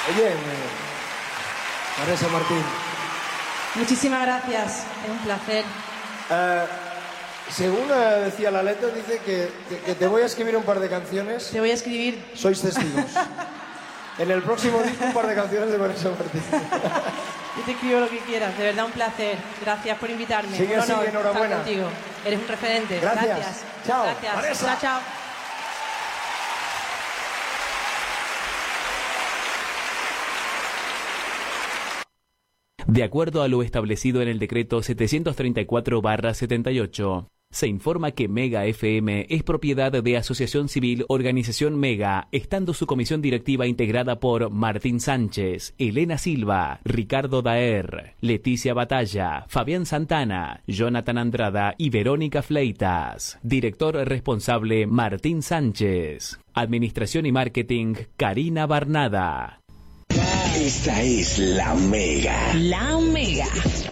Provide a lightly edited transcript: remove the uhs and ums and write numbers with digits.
Oye, Vanessa Martín. Muchísimas gracias, es un placer. Según decía la letra, dice que te voy a escribir un par de canciones. Te voy a escribir. Sois testigos. En el próximo disco un par de canciones de Vanessa Martín. Yo te escribo lo que quieras, de verdad un placer. Gracias por invitarme. Sigue un así, honor enhorabuena. estar contigo. Eres un referente. Gracias. Chao. Gracias. Vanessa. Chao, chao. De acuerdo a lo establecido en el decreto 734/78, se informa que Mega FM es propiedad de Asociación Civil Organización Mega, estando su comisión directiva integrada por Martín Sánchez, Elena Silva, Ricardo Daer, Leticia Batalla, Fabián Santana, Jonathan Andrada y Verónica Fleitas. Director responsable Martín Sánchez. Administración y marketing Karina Barnada. Esta es La Mega. La Mega.